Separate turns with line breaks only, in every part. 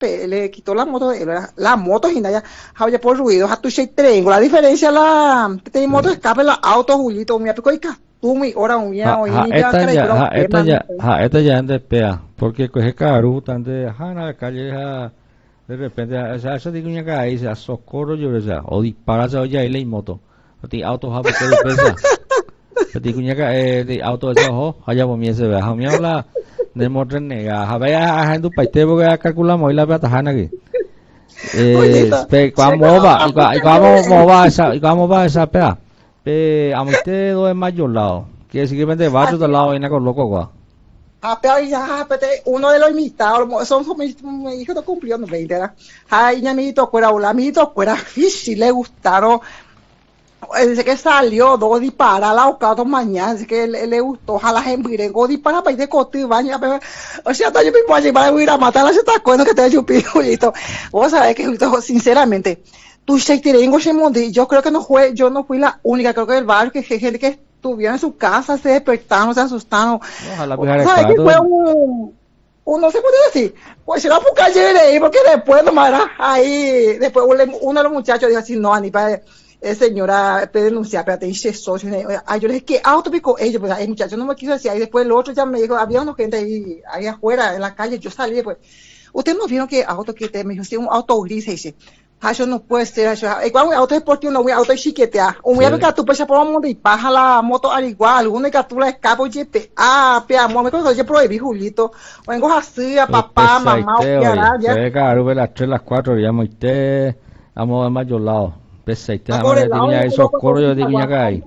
le quitó la moto, la moto y nada, ya por ruido, a tu tengo la diferencia la, te moto escape la auto, Julito, me aplicó y tú mi hora un día, hoy ni ya
esta ya en despea, porque coge caro, tan de, en la calle, de repente, esa digo que ahí, se socorro yo, o dispara, ya, y le moto, ti auto, porque de pesa. Pati kunya ka di auto sa ho haya bo mi se ba ha mi la ne motor ne ga ha ba ya ha ndu pai te bo ga calcula mo la ba ta na ki pe kwa mo ba esa pe pe amite do es mayor lado que siguiente barrio del lado ina con loco kwa
pero ya, uno de los invitados, son mis hijos no cumplió 20, ¿verdad? Ay, ya mi fuera, hola, mi fuera, sí le gustaron. Dice que salió, dos disparas, la buscado mañana, dice que le gustó, ojalá gente go dispara para ir de coto y baña, o sea, yo mismo allí para ir a matar a ese tacueno que te ha chupido, Julito. Vos sabés que, Julito, sinceramente, tú Sheitirengo Shemondi, yo creo que yo no fui la única, creo que el barrio, que gente que estuvieron en su casa, se despertaron, se asustaron.
Ojalá
¿Sabes que fue no se puede decir? Pues será por calle de ahí, porque después nomás era ahí, después uno de los muchachos dijo así, no, ni para señora, te denunciar, pero te dice socio. Ay, yo le dije, ¿qué auto picó ellos? Pues el muchacho no me quiso decir. Ahí después el otro ya me dijo, había una gente ahí afuera, en la calle. Yo salí, pues, ¿ustedes no vieron que auto que te me dijo? Sí, un auto gris, dice. Ay, eso no puede ser. Igual un auto deportivo, no, un auto chiquetea. Un día que tú pues, por un mundo y baja la moto al igual. Uno que tú la escapa, oye, amor, me conoce, yo prohibí, Julito. Vengo así, a papá, mamá, o
ya. Fue caro, las 3, las 4, ya me te, vamos a mayor lado. Pesa y
ahora
tenía esos corros de cuña que hay.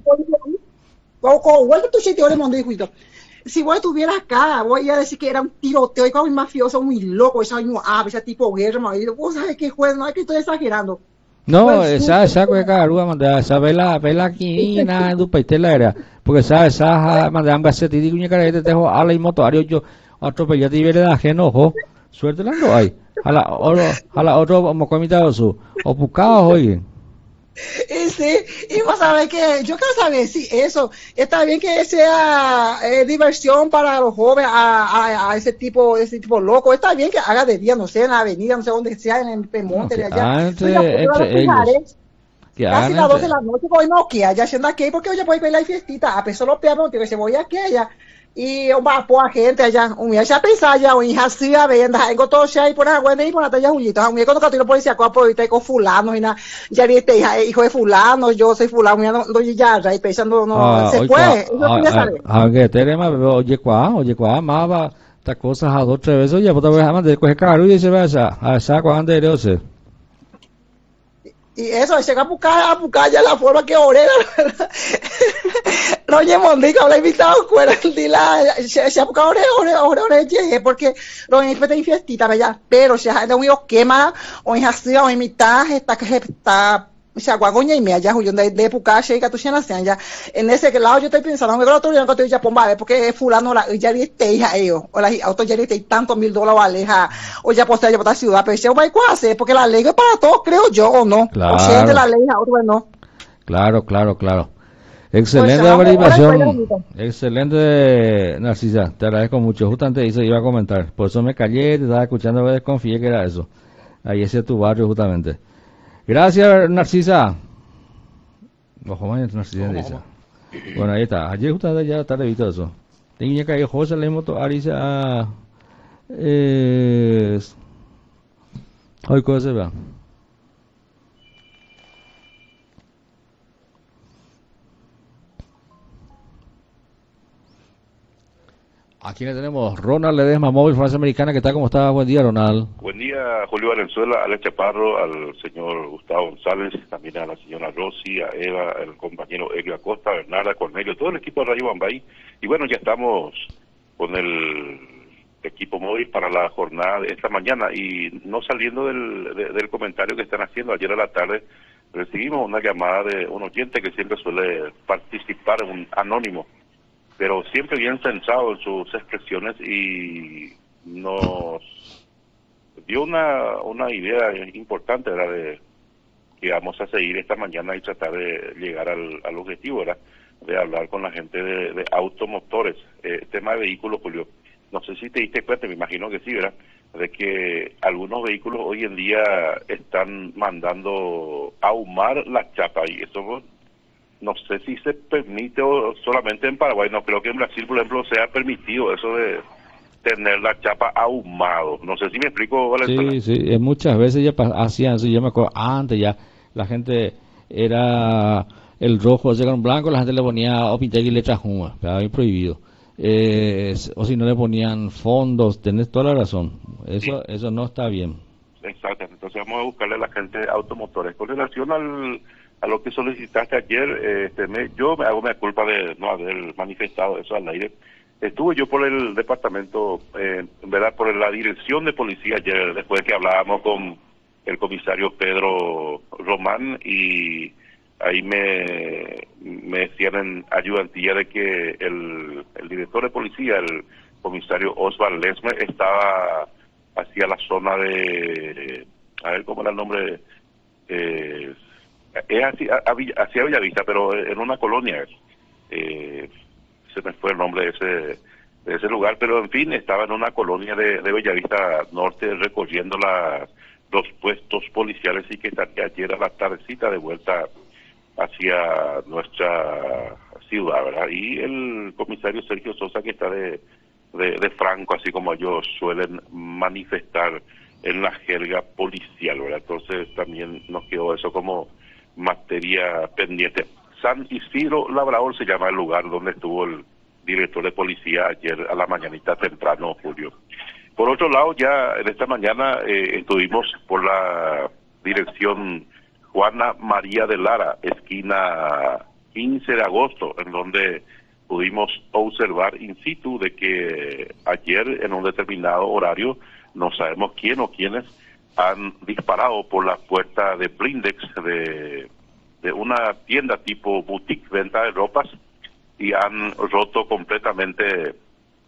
Vuelve tu sitio de mundo, hijito. Si vos estuvieras acá, voy a decir que era un tiroteo y como un mafioso muy loco, ese tipo guerra, vos sabés que juez, no es que estoy exagerando.
No, esa que carúa manda, esa vela aquí na do paitela era, porque esa manda ambas se digo que cara te dejo a la motorio yo atropella de vereda ajeno, ojo. Suerte la no hay. A la otro como comitado su, o buscado oye.
Y sí, y vos sabés que yo quiero saber si eso está bien que sea diversión para los jóvenes a ese tipo loco, está bien que haga de día, no sé, en la avenida, no sé dónde sea, en el Pemonte, de allá.
Entre ellos.
Casi las 12 de la noche, voy no, que allá haciendo aquí, porque hoy voy a ver la fiestita, a pesar de los peanos, que se voy aquí allá. Y va por gente allá, un día ya pensaba ya, un hija así a ver, anda, tengo todo ya y por agua y por la talla Julito, un día cuando catino policía con ahorita con fulano y nada, ya ni este hijo de fulano, yo soy fulano, no ya pensando no se fue, eso quería saber.
Aunque tenemos oye cuá, más va estas cosas a 2 3 veces, oye, pues te voy a coger caro y se va a esa cuando de
y eso, llega a buscar ya la forma que oré, Roñe Mondica, habla invitado fuera, se ha buscado ore, llegué, porque Roñe fue de fiestita, ¿verdad? Pero se ha de un quema, o en así, o en mitad, está, se aguagoña y me allá, Julio, de época, que tú ya ya. En ese lado yo estoy pensando, me creo que otro día ya pomba, porque fulano, ya vi hija ellos, o la auto ya vi tantos $1,000 aleja, o ya postea ya para la ciudad, pero si va a hacer, porque la ley es para todos, creo yo, o no.
Claro.
O sea, de la ley, otro no.
Claro. Excelente averiguación, excelente Narcisa, te agradezco mucho, justamente eso iba a comentar, por eso me callé, te estaba escuchando, me desconfié que era eso, ahí ese es tu barrio justamente. Gracias Narcisa. Ojo más Narcisa dice. Bueno ahí está, ayer justamente ya tarde visto eso. Tenía que ir José le moto Arisa hoy cosa se va. Aquí le tenemos Ronald Ledesma, Móvil Farmacia Americana. ¿Qué tal? ¿Cómo está? Buen día, Ronald.
Buen día, Julio Valenzuela, Alex Chaparro, al señor Gustavo González, también a la señora Rosy, a Eva, al compañero Elio Acosta, Bernarda, Cornelio, todo el equipo de Radio Bambay. Y bueno, ya estamos con el equipo móvil para la jornada de esta mañana. Y no saliendo del comentario que están haciendo, ayer a la tarde recibimos una llamada de un oyente que siempre suele participar, un anónimo, pero siempre bien pensado en sus expresiones y nos dio una idea importante, ¿verdad?, de que vamos a seguir esta mañana y tratar de llegar al objetivo, ¿verdad?, de hablar con la gente de automotores, tema de vehículos, Julio. No sé si te diste cuenta, me imagino que sí, ¿verdad?, de que algunos vehículos hoy en día están mandando ahumar la chapa, y eso no sé si se permite o solamente en Paraguay. No creo que en Brasil, por ejemplo, sea permitido eso de tener la chapa ahumado. No sé si me explico, Valenzuela.
Sí, sí, muchas veces ya hacían eso. Yo me acuerdo antes ya la gente era el rojo, ese con blanco, la gente le ponía o pintar y letras juntas, pero ahí prohibido. O si no le ponían fondos, tenés toda la razón.
Sí,
Eso no está bien.
exacto. Entonces vamos a buscarle a la gente automotores. Con relación a lo que solicitaste ayer, yo me hago mi culpa de no haber manifestado eso al aire. Estuve yo por el departamento, en verdad, por la dirección de policía ayer, después que hablábamos con el comisario Pedro Román, y ahí me decían en ayudantía de que el director de policía, el comisario Osval Lesme, estaba hacia la zona de, a ver cómo era el nombre, es hacia Bellavista, pero en una colonia, se me fue el nombre de ese lugar, pero en fin, estaba en una colonia de Bellavista Norte recorriendo los puestos policiales, y que estaría ayer a la tardecita de vuelta hacia nuestra ciudad, ¿verdad? Y el comisario Sergio Sosa, que está de franco, así como ellos suelen manifestar en la jerga policial, ¿verdad? Entonces también nos quedó eso como materia pendiente. San Isidro Labrador se llama el lugar donde estuvo el director de policía ayer a la mañanita temprano, Julio. Por otro lado, ya en esta mañana estuvimos por la dirección Juana María de Lara, esquina 15 de agosto, en donde pudimos observar in situ de que ayer en un determinado horario, no sabemos quién o quiénes, han disparado por la puerta de blindex de una tienda tipo boutique, venta de ropas, y han roto completamente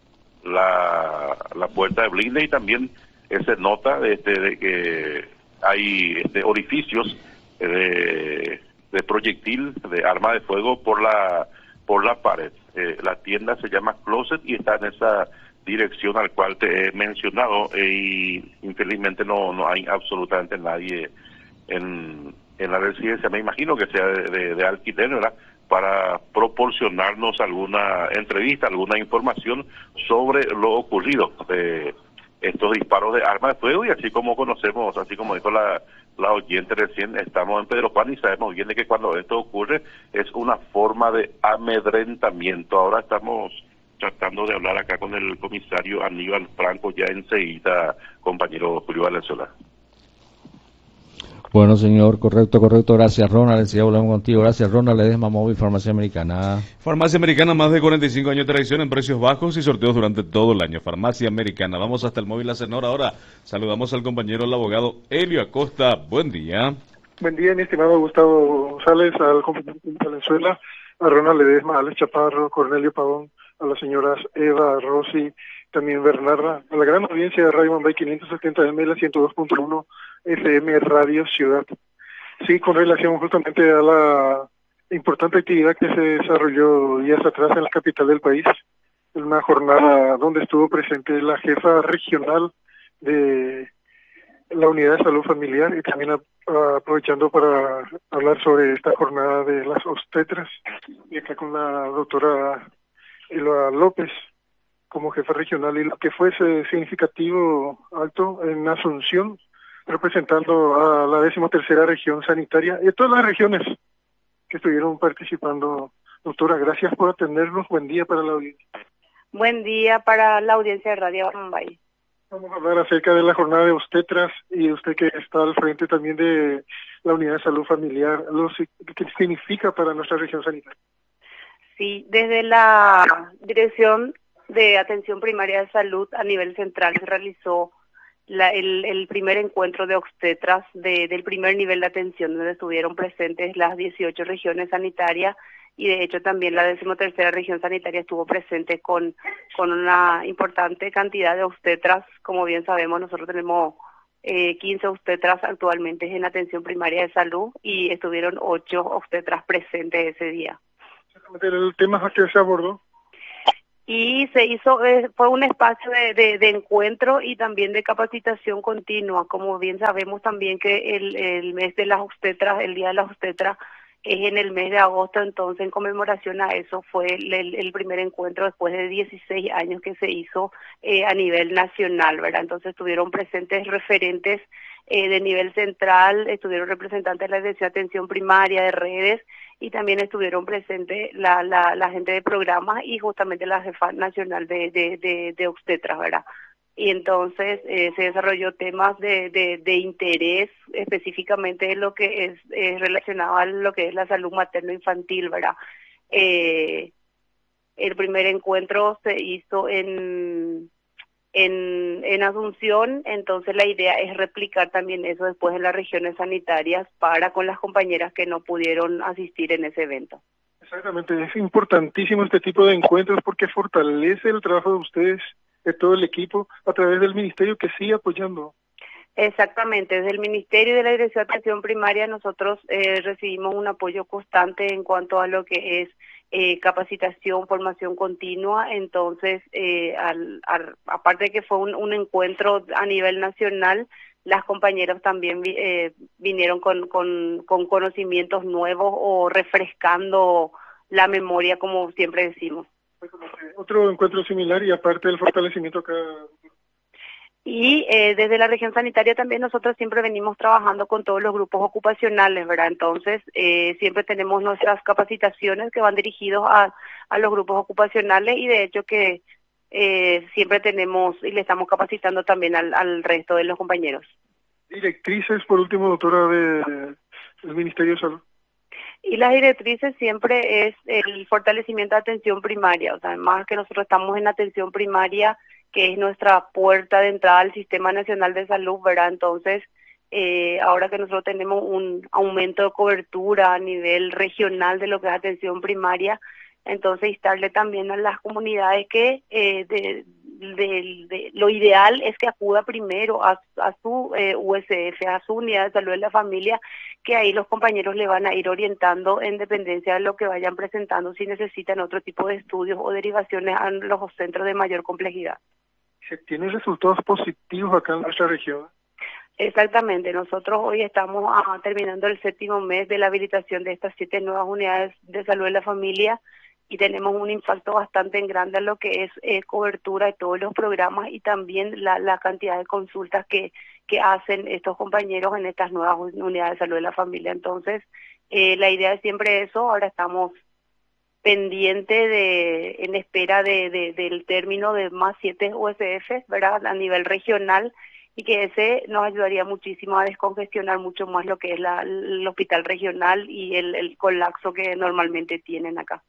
la puerta de blindex, y también se nota de que hay orificios de proyectil, de arma de fuego por la pared. La tienda se llama Closet y está en esa dirección al cual te he mencionado, y infelizmente no hay absolutamente nadie en la residencia. Me imagino que sea de alquiler, ¿verdad?, para proporcionarnos alguna entrevista, alguna información sobre lo ocurrido de estos disparos de arma de fuego. Y así como conocemos, así como dijo la oyente recién, estamos en Pedro Juan y sabemos bien de que cuando esto ocurre es una forma de amedrentamiento. Ahora estamos tratando de hablar acá con el comisario Aníbal Franco, ya enseguida, compañero Julio Valenzuela.
Bueno, señor, correcto, gracias, Ronald. Enseguida hablamos contigo. Gracias, Ronald Ledesma Móvil, Farmacia Americana.
Farmacia Americana, más de 45 años de tradición en precios bajos y sorteos durante todo el año. Farmacia Americana. Vamos hasta el móvil Acenor. Ahora saludamos al compañero, el abogado Elio Acosta. Buen día.
Buen día, mi estimado Gustavo González, al compañero de Venezuela, a Ronald Ledesma, a Alex Chaparro, Cornelio Pavón, a las señoras Eva, Rosy, también Bernarda, a la gran audiencia de Radio Mambay 570M, la 102.1 FM Radio Ciudad. Sí, con relación justamente a la importante actividad que se desarrolló días atrás en la capital del país, en una jornada donde estuvo presente la jefa regional de la Unidad de Salud Familiar, y también aprovechando para hablar sobre esta jornada de las obstetras, y acá con la doctora Eloa López como jefa regional, y lo que fue ese significativo acto en Asunción, representando a la 13ª región sanitaria y a todas las regiones que estuvieron participando. Doctora, gracias por atendernos. Buen día para la audiencia.
Buen día para la audiencia de Radio Mambay.
Vamos a hablar acerca de la jornada de obstetras, y usted que está al frente también de la Unidad de Salud Familiar, ¿qué significa para nuestra región sanitaria?
Sí, desde la Dirección de Atención Primaria de Salud a nivel central se realizó el primer encuentro de obstetras del primer nivel de atención, donde estuvieron presentes las 18 regiones sanitarias, y de hecho también la 13ª región sanitaria estuvo presente con una importante cantidad de obstetras. Como bien sabemos, nosotros tenemos 15 obstetras actualmente en atención primaria de salud, y estuvieron 8 obstetras presentes ese día.
Exactamente, el tema que se abordó.
y se hizo, fue un espacio de encuentro y también de capacitación continua. Como bien sabemos también que el mes de las obstetras, el Día de las Obstetras, es en el mes de agosto, entonces en conmemoración a eso fue el primer encuentro después de 16 años que se hizo a nivel nacional, ¿verdad? Entonces estuvieron presentes referentes de nivel central, estuvieron representantes de la Dirección de Atención Primaria, de redes, y también estuvieron presentes la gente de programas y justamente la jefa nacional de obstetras, ¿verdad? Y entonces se desarrolló temas de interés específicamente en lo que es relacionado a lo que es la salud materno-infantil, ¿verdad? El primer encuentro se hizo en Asunción, entonces la idea es replicar también eso después en las regiones sanitarias para con las compañeras que no pudieron asistir en ese evento.
Exactamente, es importantísimo este tipo de encuentros porque fortalece el trabajo de ustedes, de todo el equipo, a través del ministerio que sigue apoyando.
Exactamente, desde el Ministerio y de la Dirección de Atención Primaria nosotros recibimos un apoyo constante en cuanto a lo que es capacitación, formación continua. Entonces, aparte de que fue un encuentro a nivel nacional, las compañeras también vinieron con conocimientos nuevos o refrescando la memoria, como siempre decimos.
Otro encuentro similar y aparte del fortalecimiento acá.
Y desde la región sanitaria también nosotros siempre venimos trabajando con todos los grupos ocupacionales, ¿verdad? Entonces, siempre tenemos nuestras capacitaciones que van dirigidos a los grupos ocupacionales y de hecho que siempre tenemos y le estamos capacitando también al resto de los compañeros.
Directrices, por último, doctora, del Ministerio de Salud.
Y las directrices siempre es el fortalecimiento de atención primaria, o sea, además que nosotros estamos en atención primaria, que es nuestra puerta de entrada al Sistema Nacional de Salud, ¿verdad? Entonces, ahora que nosotros tenemos un aumento de cobertura a nivel regional de lo que es atención primaria, entonces instarle también a las comunidades que lo ideal es que acuda primero a su USF, a su unidad de salud de la familia, que ahí los compañeros le van a ir orientando en dependencia de lo que vayan presentando, si necesitan otro tipo de estudios o derivaciones a los centros de mayor complejidad.
¿Se tienen resultados positivos acá en nuestra región?
Exactamente, nosotros hoy estamos terminando el 7º mes de la habilitación de estas 7 nuevas unidades de salud de la familia y tenemos un impacto bastante grande en lo que es cobertura de todos los programas y también la cantidad de consultas que hacen estos compañeros en estas nuevas unidades de salud de la familia. Entonces, la idea es siempre eso. Ahora estamos pendiente en espera del término de más 7 USF, ¿verdad?, a nivel regional, y que ese nos ayudaría muchísimo a descongestionar mucho más lo que es el hospital regional y el colapso que normalmente tienen acá.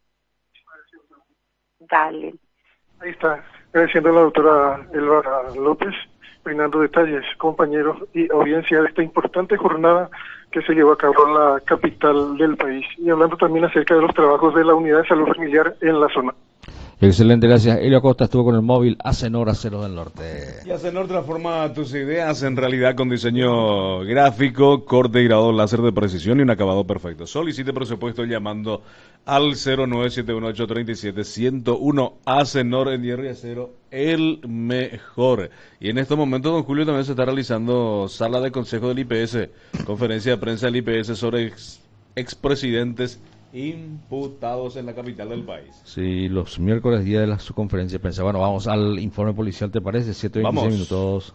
Dale.
Ahí está, agradeciendo a la doctora Elba López, brindando detalles, compañeros y audiencia de esta importante jornada que se llevó a cabo en la capital del país, y hablando también acerca de los trabajos de la unidad de salud familiar en la zona.
Excelente, gracias. Elio Acosta estuvo con el móvil Acenor, Acero del Norte.
Y Acenor transforma tus ideas en realidad con diseño gráfico, corte y grabado láser de precisión y un acabado perfecto. Solicite presupuesto llamando al 0971837-101. Acenor en hierro y acero, el mejor. Y en estos momentos, don Julio, también se está realizando sala de consejo del IPS, conferencia de prensa del IPS sobre expresidentes imputados en la capital del país.
Sí, los miércoles, día de su conferencia de prensa. Bueno, vamos al informe policial, ¿te parece? 7:26 minutos.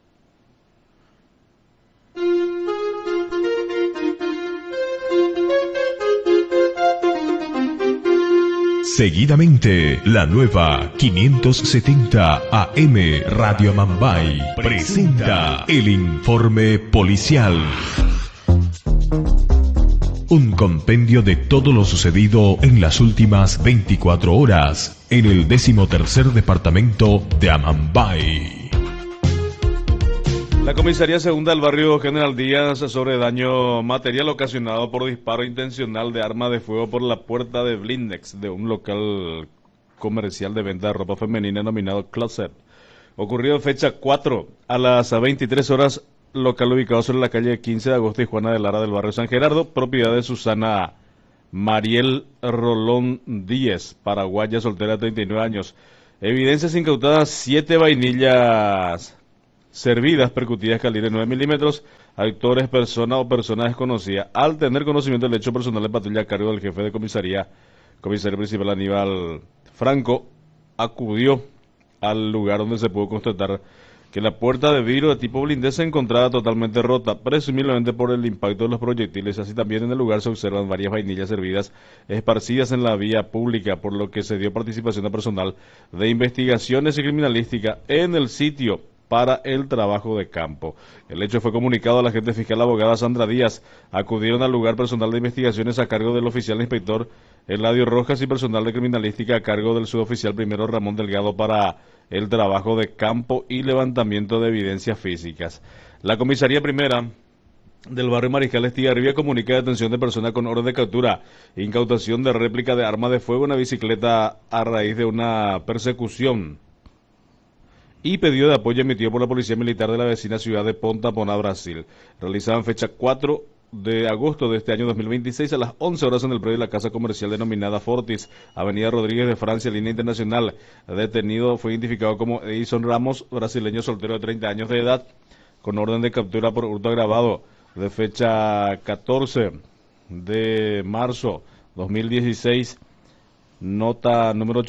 Seguidamente, la nueva 570 AM Radio Amambay presenta el informe policial. Un compendio de todo lo sucedido en las últimas 24 horas en el 13º departamento de Amambay.
La comisaría segunda del barrio General Díaz sobre daño material ocasionado por disparo intencional de arma de fuego por la puerta de blindex de un local comercial de venta de ropa femenina denominado Closet. Ocurrido fecha 4 a las 23 horas, local ubicado sobre la calle 15 de agosto y Juana de Lara del barrio San Gerardo, propiedad de Susana Mariel Rolón Díez, paraguaya, soltera de 39 años. Evidencias incautadas: 7 vainillas servidas, percutidas calibre 9 milímetros. Autores, persona o persona desconocida. Al tener conocimiento del hecho, personal de patrulla a cargo del jefe de comisario principal Aníbal Franco, acudió al lugar donde se pudo constatar que la puerta de vidrio de tipo blindé se encontraba totalmente rota, presumiblemente por el impacto de los proyectiles. Así también en el lugar se observan varias vainillas servidas esparcidas en la vía pública, por lo que se dio participación de personal de investigaciones y criminalística en el sitio para el trabajo de campo. El hecho fue comunicado a la agente fiscal abogada Sandra Díaz. Acudieron al lugar personal de investigaciones a cargo del oficial inspector Eladio Rojas y personal de criminalística a cargo del suboficial primero Ramón Delgado para el trabajo de campo y levantamiento de evidencias físicas. La comisaría primera del barrio Mariscal Estigarribia comunica detención de persona con orden de captura, incautación de réplica de arma de fuego, una bicicleta a raíz de una persecución y pedido de apoyo emitido por la Policía Militar de la vecina ciudad de Ponta Poná, Brasil. Realizado en fecha 4 de agosto de este año 2026 a las 11 horas en el predio de la casa comercial denominada Fortis, Avenida Rodríguez de Francia, línea internacional. Detenido fue identificado como Edison Ramos, brasileño soltero de 30 años de edad, con orden de captura por hurto agravado de fecha 14 de marzo 2016, nota número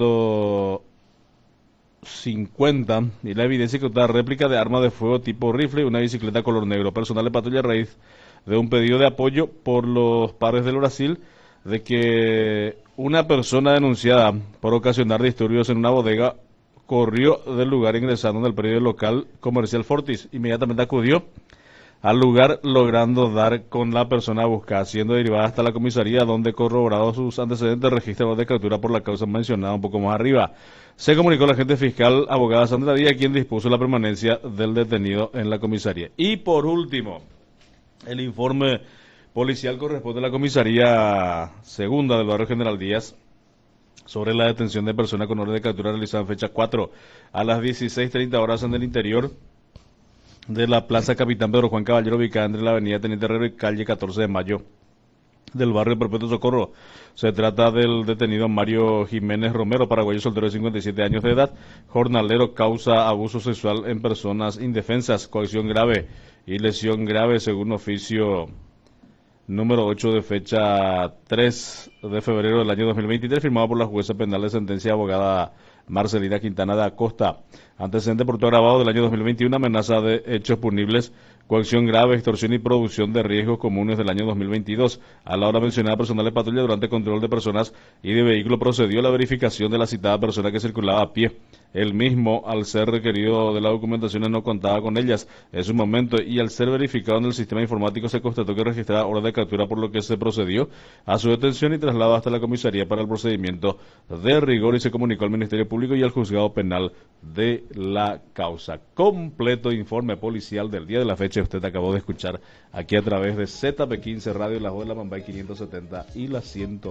850, y la evidencia que otra réplica de arma de fuego tipo rifle y una bicicleta color negro. Personal de patrulla a raíz de un pedido de apoyo por los padres del Brasil de que una persona denunciada por ocasionar disturbios en una bodega corrió del lugar ingresando en el predio local comercial Fortis. Inmediatamente acudió al lugar, logrando dar con la persona buscada, siendo derivada hasta la comisaría, donde, corroborados sus antecedentes, registrados de captura por la causa mencionada un poco más arriba. Se comunicó a la agente fiscal abogada Sandra Díaz, quien dispuso la permanencia del detenido en la comisaría. Y por último, el informe policial corresponde a la comisaría segunda del barrio General Díaz sobre la detención de persona con orden de captura realizada en fecha 4 a las 16:30 horas en el interior de la Plaza Capitán Pedro Juan Caballero, ubicada entre la avenida Teniente Herrero y calle 14 de Mayo del barrio Perpetuo Socorro. Se trata del detenido Mario Jiménez Romero, paraguayo soltero de 57 años de edad, jornalero, causa abuso sexual en personas indefensas, coacción grave y lesión grave, según oficio número 8 de fecha 3 de febrero del año 2023, firmado por la jueza penal de sentencia abogada Marcelina Quintana de Acosta. Antecedente por todo agravado del año 2021, amenaza de hechos punibles, coacción grave, extorsión y producción de riesgos comunes del año 2022. A la hora mencionada, personal de patrulla durante control de personas y de vehículo procedió a la verificación de la citada persona que circulaba a pie. El mismo, al ser requerido de las documentaciones, no contaba con ellas en su momento, y al ser verificado en el sistema informático se constató que registraba orden de captura, por lo que se procedió a su detención y traslado hasta la comisaría para el procedimiento de rigor, y se comunicó al Ministerio Público y al juzgado penal de la causa. Completo informe policial del día de la fecha usted acabó de escuchar aquí a través de ZP15 Radio, la voz de la Mambay 570 y la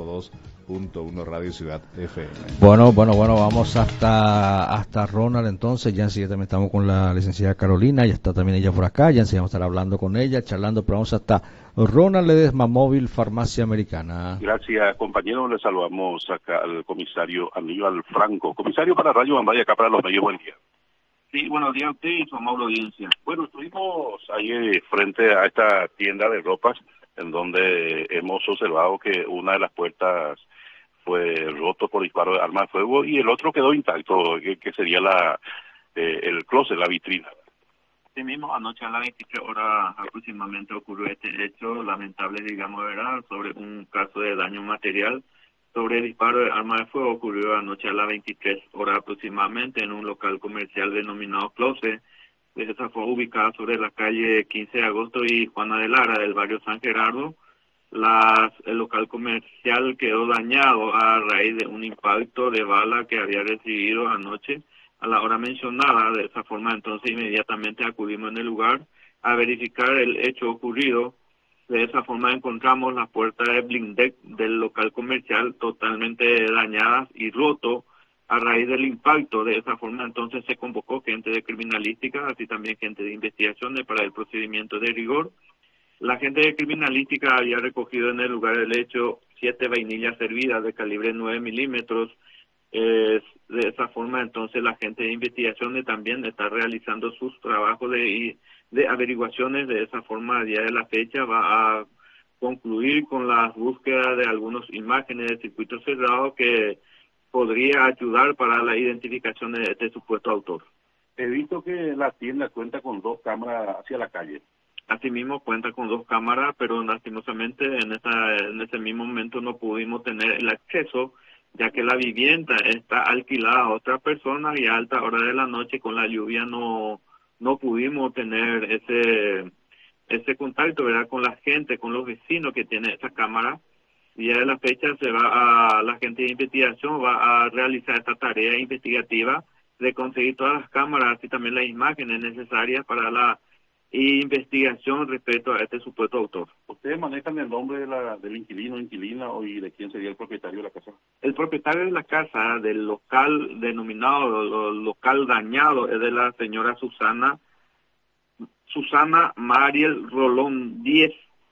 102.1 Radio Ciudad FM.
Bueno, vamos hasta Ronald entonces. Ya también estamos con la licenciada Carolina, ya está también ella por acá, ya vamos a estar hablando con ella, charlando, pero vamos hasta Ronald Ledesma, Móvil Farmacia Americana.
Gracias, compañero. Le saludamos acá al comisario Aníbal Franco. Comisario para Radio Mambay, acá para los medios. Buen día.
Sí, buenos días a usted y su amable audiencia.
Bueno, estuvimos ahí frente a esta tienda de ropas, en donde hemos observado que una de las puertas fue roto por disparo de arma de fuego y el otro quedó intacto, que sería el closet, la vitrina.
Sí mismo, anoche a las 23 horas aproximadamente ocurrió este hecho lamentable, digamos, ¿verdad?, sobre un caso de daño material. Sobre el disparo de arma de fuego ocurrió anoche a las 23 horas aproximadamente en un local comercial denominado Closet. Esa fue ubicada sobre la calle 15 de agosto y Juana de Lara del barrio San Gerardo. El local comercial quedó dañado a raíz de un impacto de bala que había recibido anoche a la hora mencionada. De esa forma, entonces, inmediatamente acudimos en el lugar a verificar el hecho ocurrido. De esa forma encontramos las puertas de blindex del local comercial totalmente dañadas y roto a raíz del impacto. De esa forma entonces se convocó gente de criminalística, así también gente de investigaciones para el procedimiento de rigor. La gente de criminalística había recogido en el lugar del hecho 7 vainillas servidas de calibre 9 milímetros. De esa forma, entonces, la gente de investigaciones también está realizando sus trabajos de averiguaciones. De esa forma, a día de la fecha, va a concluir con la búsqueda de algunas imágenes de circuito cerrado que podría ayudar para la identificación de este supuesto autor.
He visto que la tienda cuenta con 2 cámaras hacia la calle.
Asimismo cuenta con 2 cámaras, pero lastimosamente en ese mismo momento no pudimos tener el acceso, ya que la vivienda está alquilada a otra persona y a alta hora de la noche con la lluvia no pudimos tener ese contacto, ¿verdad?, con la gente, con los vecinos que tienen esa cámara. Y ya de la fecha la gente de investigación va a realizar esta tarea investigativa de conseguir todas las cámaras y también las imágenes necesarias para la investigación respecto a este supuesto autor.
¿Ustedes manejan el nombre del inquilino, inquilina y de quién sería el propietario de la casa?
El propietario de la casa, del local denominado local dañado, es de la señora Susana Mariel Rolón 10,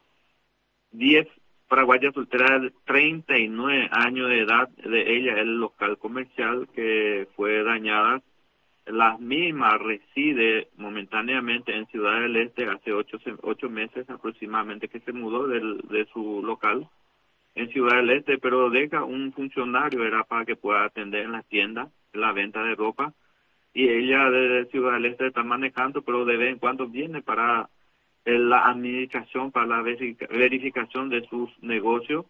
paraguaya soltera de 39 años de edad. De ella el local comercial que fue dañada. La misma reside momentáneamente en Ciudad del Este hace 8 meses aproximadamente que se mudó de su local en Ciudad del Este, pero deja un funcionario era para que pueda atender en la tienda, la venta de ropa, y ella desde Ciudad del Este está manejando, pero de vez en cuando viene para la administración, para la verificación de sus negocios.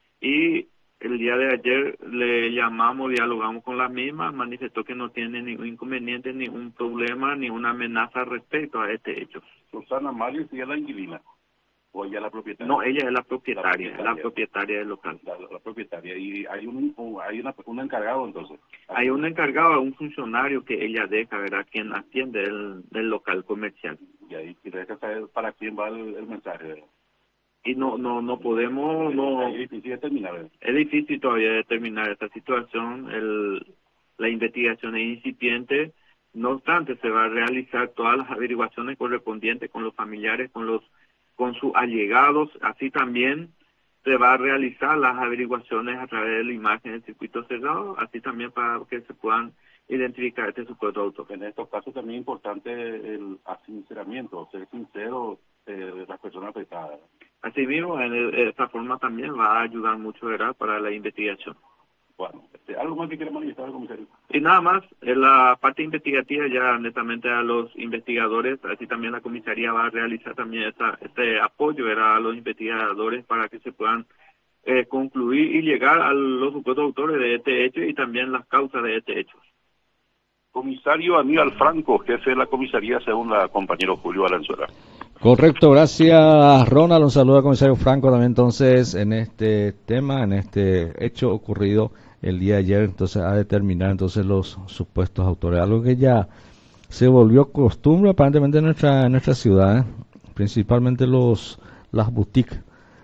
Y el día de ayer le llamamos, dialogamos con la misma, manifestó que no tiene ningún inconveniente, ningún problema, ni una amenaza respecto a este hecho.
Susana Mario, ¿sí es la inquilina? ¿O ella es la propietaria?
No, ella es la propietaria del local.
La propietaria. ¿Y hay un encargado entonces?
Hay un encargado, un funcionario que ella deja, ¿verdad?, quien atiende el local comercial.
Y ahí deja saber para quién va el mensaje, ¿verdad?
Y no podemos,
es difícil determinar, ¿verdad?
Es difícil todavía determinar esta situación. La investigación es incipiente. No obstante, se va a realizar todas las averiguaciones correspondientes con los familiares, con sus allegados. Así también se va a realizar las averiguaciones a través de la imagen del circuito cerrado, así también para que se puedan identificar este supuesto autor.
En estos casos también es importante el sinceramiento, ser sincero de las personas afectadas.
Asimismo, de esta forma también va a ayudar mucho, ¿verdad?, para la investigación.
Bueno, ¿algo más que quiera manifestar, comisario?
Y nada más, en la parte investigativa ya netamente a los investigadores, así también la comisaría va a realizar también este apoyo, ¿verdad?, a los investigadores para que se puedan concluir y llegar a los supuestos autores de este hecho y también las causas de este hecho.
Comisario Aníbal Franco, jefe de la comisaría según la compañero Julio Valenzuela.
Correcto, gracias Ronald, un saludo al comisario Franco también entonces en este tema, en este hecho ocurrido el día de ayer, entonces a determinar entonces los supuestos autores, algo que ya se volvió costumbre aparentemente en nuestra ciudad, principalmente las boutiques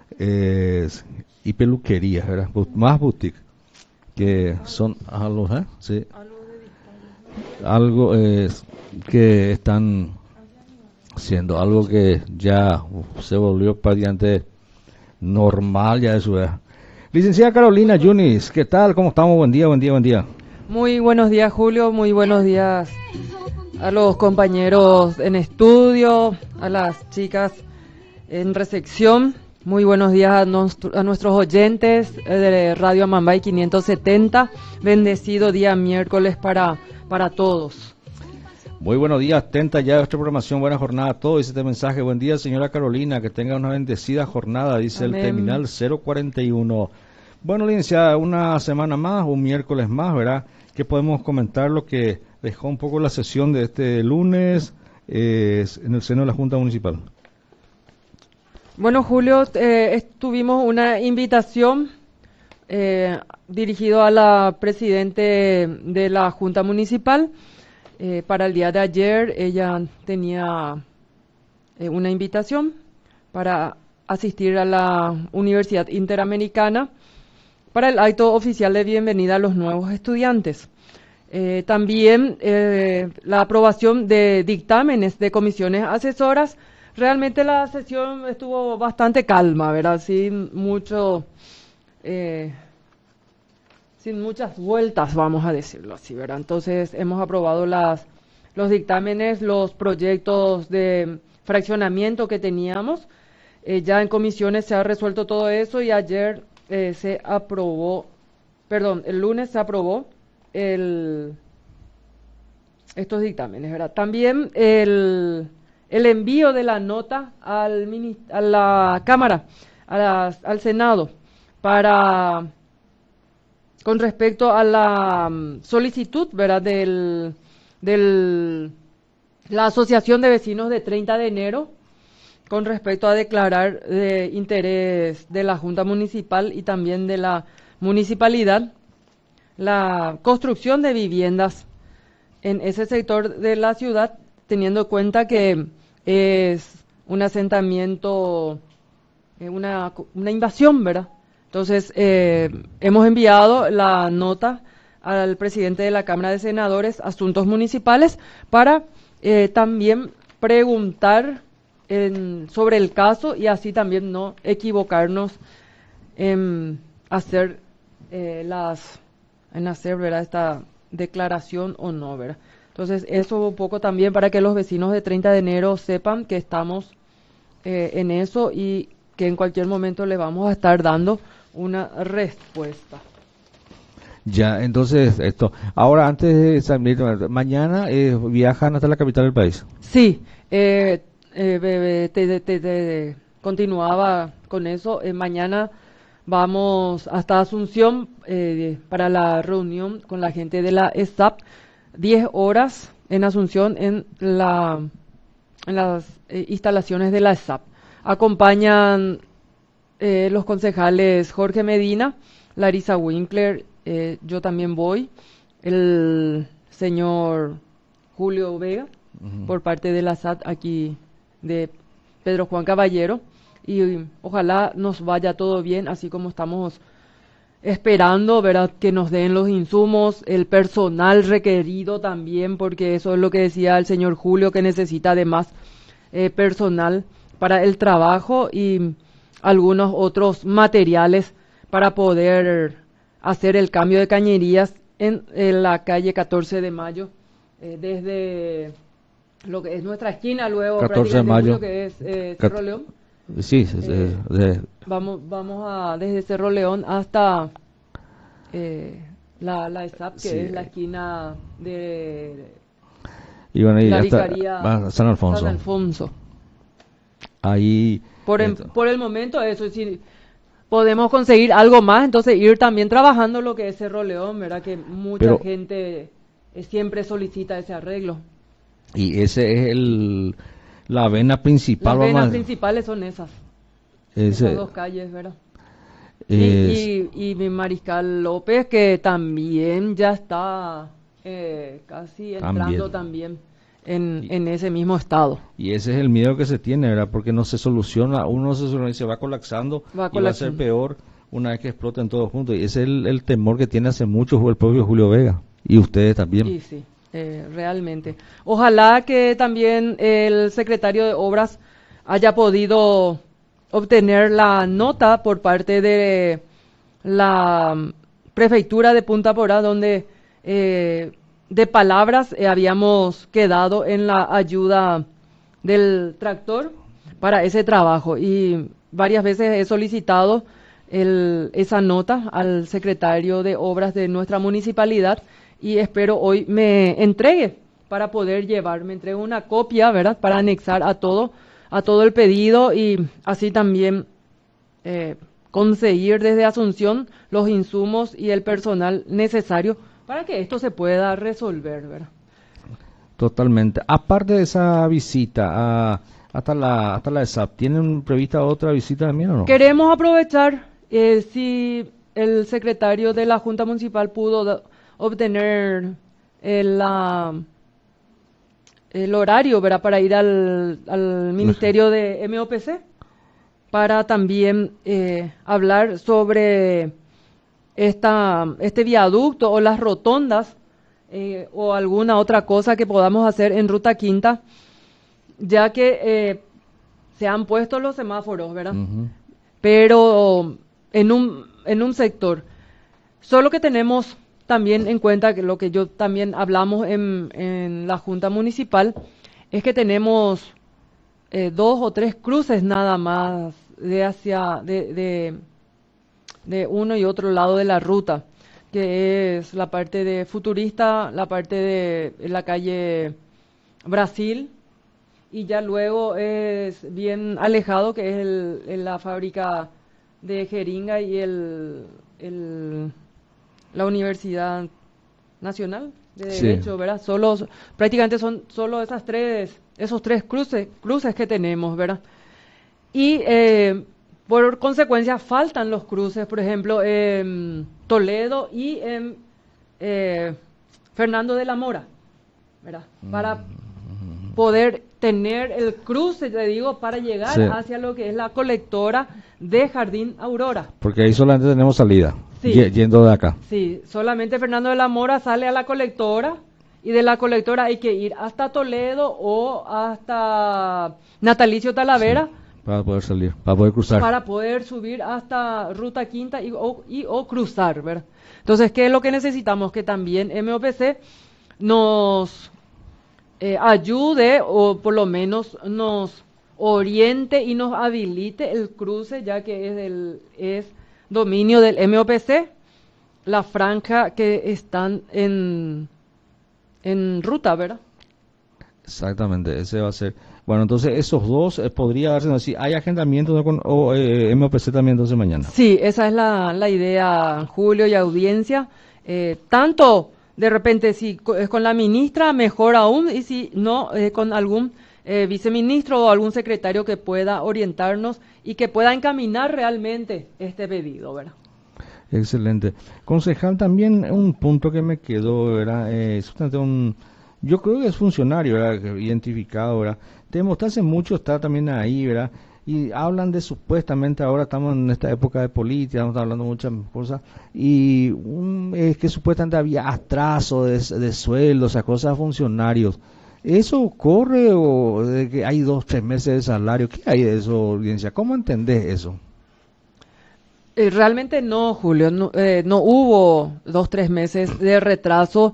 y peluquerías, ¿verdad? Más boutiques que son sí, algo que están siendo algo que ya se volvió prácticamente normal ya de su edad. Licenciada Carolina Yunis, ¿qué tal? ¿Cómo estamos? Buen día.
Muy buenos días, Julio. Muy buenos días a los compañeros en estudio, a las chicas en recepción. Muy buenos días a nuestros oyentes de Radio Amambay 570. Bendecido día miércoles para todos.
Muy buenos días, atenta ya a nuestra programación, buena jornada a todos, dice este mensaje, buen día señora Carolina, que tenga una bendecida jornada, dice Amén. El terminal 041. Bueno, licenciada, una semana más, un miércoles más, ¿verdad? ¿Qué podemos comentar lo que dejó un poco la sesión de este lunes en el seno de la Junta Municipal?
Bueno, Julio, tuvimos una invitación dirigida a la presidente de la Junta Municipal. Para el día de ayer ella tenía una invitación para asistir a la Universidad Interamericana para el acto oficial de bienvenida a los nuevos estudiantes. También la aprobación de dictámenes de comisiones asesoras. Realmente la sesión estuvo bastante calma, ¿verdad? Sin mucho sin muchas vueltas, vamos a decirlo así, ¿verdad? Entonces hemos aprobado los dictámenes, los proyectos de fraccionamiento que teníamos. Ya en comisiones se ha resuelto todo eso y ayer se aprobó, el lunes se aprobó estos dictámenes, ¿verdad? También el envío de la nota a la Cámara, al Senado, con respecto a la solicitud, ¿verdad?, la Asociación de Vecinos de 30 de enero, con respecto a declarar de interés de la Junta Municipal y también de la Municipalidad la construcción de viviendas en ese sector de la ciudad, teniendo en cuenta que es un asentamiento, una invasión, ¿verdad? Entonces, hemos enviado la nota al presidente de la Cámara de Senadores, Asuntos Municipales, para también preguntar sobre el caso y así también no equivocarnos en hacer ¿verdad?, esta declaración o no, ¿verdad? Entonces, eso un poco también para que los vecinos de 30 de enero sepan que estamos en eso y que en cualquier momento le vamos a estar dando una respuesta.
Ya, entonces, ahora antes de salir, mañana viajan hasta la capital del país.
Sí, continuaba con eso. Mañana vamos hasta Asunción para la reunión con la gente de la ESAP, 10 horas en Asunción en las instalaciones de la ESAP. Acompañan los concejales Jorge Medina, Larisa Winkler, yo también voy, el señor Julio Vega, por parte de la SAT aquí de Pedro Juan Caballero, y ojalá nos vaya todo bien, así como estamos esperando, ¿verdad?, que nos den los insumos, el personal requerido también, porque eso es lo que decía el señor Julio, que necesita además personal para el trabajo y algunos otros materiales para poder hacer el cambio de cañerías en la calle 14 de Mayo, desde lo que es nuestra esquina, luego
14 de Mayo,
que es Cerro León.
Sí,
vamos desde Cerro León hasta la ESAP, que
sí,
es la esquina de
la
vicaría
San Alfonso. Ahí
por el momento eso, si podemos conseguir algo más, entonces ir también trabajando lo que es Cerro León, ¿verdad?, que mucha gente siempre solicita ese arreglo.
Y ese es la vena principal.
Las venas principales son esas dos calles, ¿verdad? Y mi Mariscal López, que también ya está casi entrando también en ese mismo estado.
Y ese es el miedo que se tiene, ¿verdad? Porque no se soluciona, y se va colapsando, y va a ser peor una vez que exploten todos juntos. Y ese es el temor que tiene hace mucho el propio Julio Vega, y ustedes también.
Sí, sí. Realmente. Ojalá que también el secretario de Obras haya podido obtener la nota por parte de la prefectura de Punta Porá, donde de palabras habíamos quedado en la ayuda del tractor para ese trabajo, y varias veces he solicitado esa nota al secretario de Obras de nuestra municipalidad, y espero hoy me entregue para poder me entregue una copia, ¿verdad?, para anexar a todo el pedido, y así también conseguir desde Asunción los insumos y el personal necesario para que esto se pueda resolver, ¿verdad?
Totalmente. Aparte de esa visita hasta la ESAP, ¿tienen prevista otra visita también o no?
Queremos aprovechar, si el secretario de la Junta Municipal pudo obtener el horario, ¿verdad?, para ir al Ministerio de MOPC, para también hablar sobre este viaducto o las rotondas o alguna otra cosa que podamos hacer en Ruta Quinta, ya que se han puesto los semáforos, ¿verdad? Pero en un en un sector. Solo que tenemos también en cuenta que lo que yo también hablamos en la Junta Municipal es que tenemos 2 o 3 cruces nada más de uno y otro lado de la ruta, que es la parte de Futurista, la parte de la calle Brasil, y ya luego es bien alejado, que es la fábrica de jeringa y la Universidad Nacional de Derecho, sí, ¿verdad? Prácticamente son solo esos tres cruces que tenemos, ¿verdad? Y por consecuencia faltan los cruces, por ejemplo, en Toledo y en Fernando de la Mora, ¿verdad? Para poder tener el cruce, te digo, para llegar hacia lo que es la colectora de Jardín Aurora.
Porque ahí solamente tenemos salida, yendo de acá.
Sí, solamente Fernando de la Mora sale a la colectora, y de la colectora hay que ir hasta Toledo o hasta Natalicio Talavera. Sí,
para poder salir, para poder cruzar.
Para poder subir hasta Ruta Quinta o cruzar, ¿verdad? Entonces, ¿qué es lo que necesitamos? Que también MOPC nos ayude, o por lo menos nos oriente y nos habilite el cruce, ya que es dominio del MOPC, la franja que están en ruta, ¿verdad?
Exactamente, ese va a ser. Bueno, entonces esos dos podría darse así. ¿Hay agendamiento con MOPC también entonces mañana?
Sí, esa es la idea, Julio, y audiencia. Tanto de repente si es con la ministra, mejor aún, y si no, con algún viceministro o algún secretario que pueda orientarnos y que pueda encaminar realmente este pedido, ¿verdad?
Excelente. Concejal, también un punto que me quedó, era yo creo que es funcionario, ¿verdad? Identificado, ¿verdad? Te mostraste mucho, está también ahí, ¿verdad? Y hablan de supuestamente, ahora estamos en esta época de política, estamos hablando de muchas cosas, y es que supuestamente había atraso de sueldos, cosas de funcionarios. ¿Eso ocurre o de que hay 2 o 3 meses de salario? ¿Qué hay de eso, audiencia? ¿Cómo entendés eso?
Realmente no, Julio, no hubo 2 o 3 meses de retraso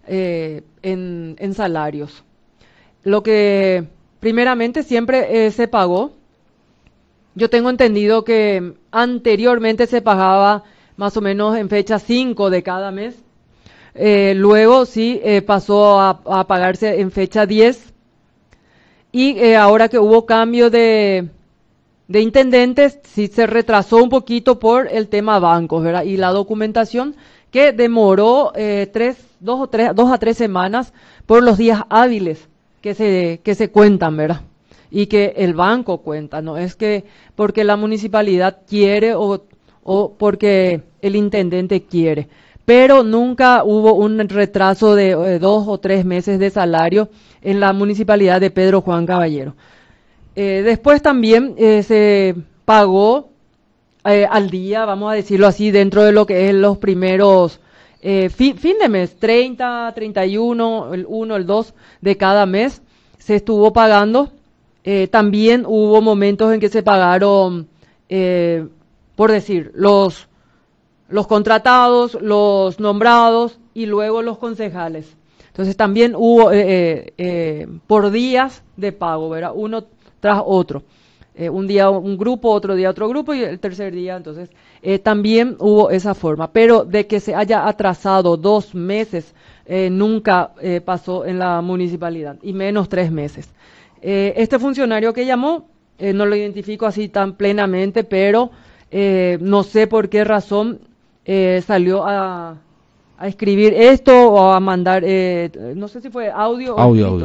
en salarios. Lo que primeramente siempre se pagó. Yo tengo entendido que anteriormente se pagaba más o menos en fecha 5 de cada mes. Luego sí pasó a pagarse en fecha 10. Y ahora que hubo cambio de intendentes, sí se retrasó un poquito por el tema bancos, ¿verdad? Y la documentación que demoró 2 a 3 semanas por los días hábiles que se cuentan, ¿verdad? Y que el banco cuenta, no es que porque la municipalidad quiere o porque el intendente quiere, pero nunca hubo un retraso de 2 o 3 meses de salario en la municipalidad de Pedro Juan Caballero. Después también se pagó al día, vamos a decirlo así, dentro de lo que es los primeros fin de mes, 30, 31, el 1, el 2 de cada mes, se estuvo pagando. También hubo momentos en que se pagaron, por decir, los contratados, los nombrados y luego los concejales. Entonces también hubo por días de pago, ¿verdad? Uno tras otro. Un día un grupo, otro día otro grupo y el tercer día, entonces también hubo esa forma. Pero de que se haya atrasado 2 meses, nunca pasó en la municipalidad, y menos 3 meses. Este funcionario que llamó, no lo identifico así tan plenamente, pero no sé por qué razón salió a escribir esto o a mandar, no sé si fue audio.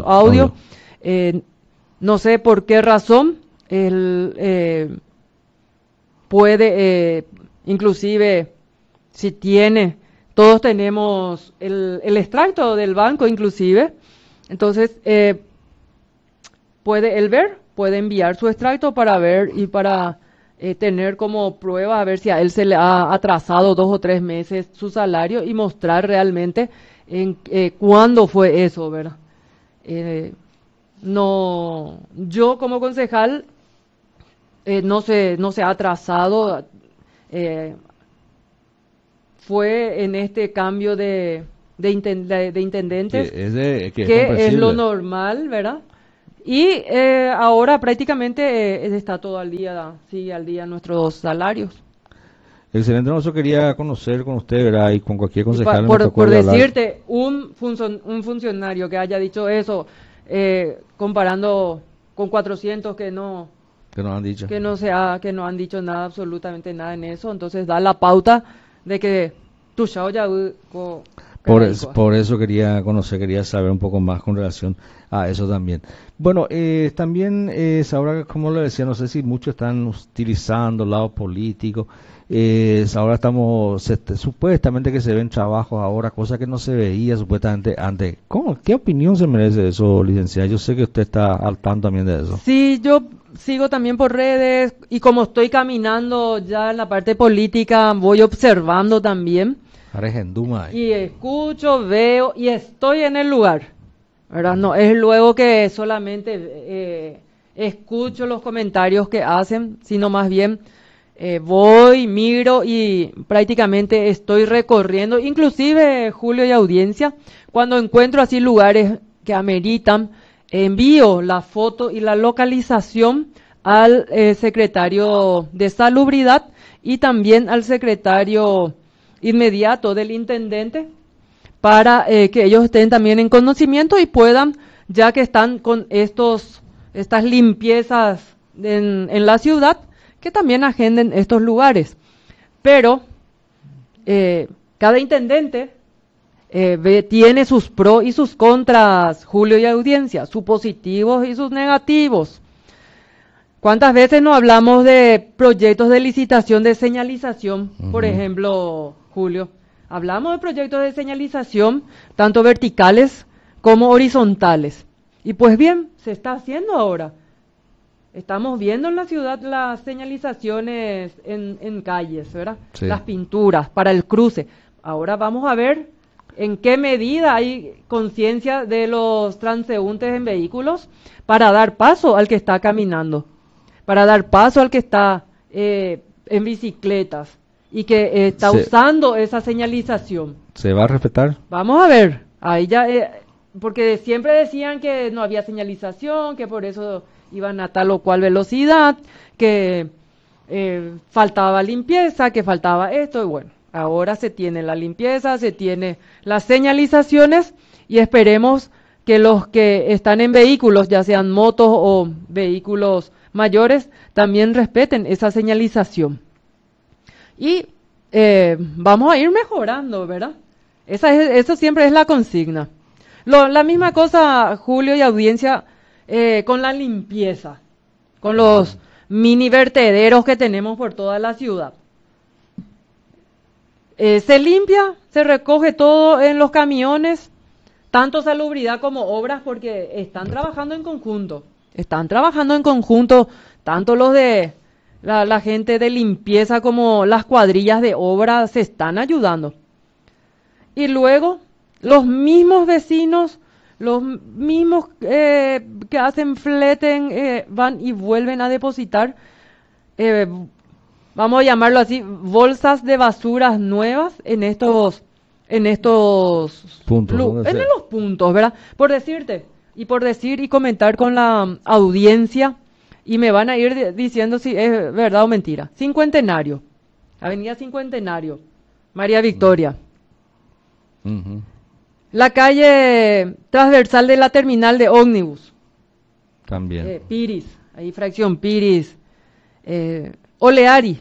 No sé por qué razón él puede, inclusive, si tiene, todos tenemos el extracto del banco, inclusive, entonces puede él ver, puede enviar su extracto para ver y para tener como prueba a ver si a él se le ha atrasado 2 o 3 meses su salario y mostrar realmente cuándo fue eso, ¿verdad? No, yo como concejal no se ha atrasado fue en este cambio de intendentes,
que
es lo normal, ¿verdad? Y ahora prácticamente está todo al día, sigue al día nuestros salarios.
Excelente, no, eso quería conocer con usted, ¿verdad? Y con cualquier concejal.
Por decirte, un funcionario que haya dicho eso, comparando con 400 que no
han dicho.
Que no han dicho nada, absolutamente nada en eso, entonces da la pauta de que tu show ya...
Por eso quería conocer, quería saber un poco más con relación a eso también. Bueno, también ahora, como le decía, no sé si muchos están utilizando el lado político. Ahora estamos, supuestamente que se ven trabajos ahora, cosa que no se veía supuestamente antes. ¿Qué opinión se merece eso, licenciada? Yo sé que usted está al tanto también de eso.
Sí, yo sigo también por redes y como estoy caminando ya en la parte política, voy observando también. Y escucho, veo y estoy en el lugar, ¿verdad? No es luego que solamente escucho los comentarios que hacen, sino más bien voy, miro y prácticamente estoy recorriendo, inclusive Julio y audiencia, cuando encuentro así lugares que ameritan, envío la foto y la localización al secretario de Salubridad y también al secretario inmediato del intendente para que ellos estén también en conocimiento y puedan, ya que están con estas limpiezas en la ciudad, que también agenden estos lugares. Pero cada intendente tiene sus pros y sus contras, Julio y audiencia, sus positivos y sus negativos. ¿Cuántas veces no hablamos de proyectos de licitación de señalización, por ejemplo, Julio? Hablamos de proyectos de señalización, tanto verticales como horizontales. Y pues bien, se está haciendo ahora. Estamos viendo en la ciudad las señalizaciones en calles, ¿verdad? Sí. Las pinturas para el cruce. Ahora vamos a ver en qué medida hay conciencia de los transeúntes en vehículos para dar paso al que está caminando, para dar paso al que está en bicicletas y que está usando esa señalización.
¿Se va a respetar?
Vamos a ver, ahí ya, porque siempre decían que no había señalización, que por eso iban a tal o cual velocidad, que faltaba limpieza, que faltaba esto, y bueno, ahora se tiene la limpieza, se tiene las señalizaciones y esperemos que los que están en vehículos, ya sean motos o vehículos mayores, también respeten esa señalización. Y vamos a ir mejorando, ¿verdad? Eso siempre es la consigna. La misma cosa, Julio y audiencia, con la limpieza, con los mini vertederos que tenemos por toda la ciudad. Se limpia, se recoge todo en los camiones, tanto salubridad como obras, porque están trabajando en conjunto. Están trabajando en conjunto, tanto los de la gente de limpieza como las cuadrillas de obra se están ayudando. Y luego, los mismos vecinos, los mismos que hacen flete, van y vuelven a depositar, vamos a llamarlo así, bolsas de basuras nuevas en estos puntos, en los puntos, ¿verdad? Por decirte, y por decir y comentar con la audiencia, y me van a ir diciendo si es verdad o mentira. Cincuentenario, Avenida Cincuentenario, María Victoria. La calle transversal de la terminal de ómnibus.
También.
Piris, ahí fracción Piris. Oleari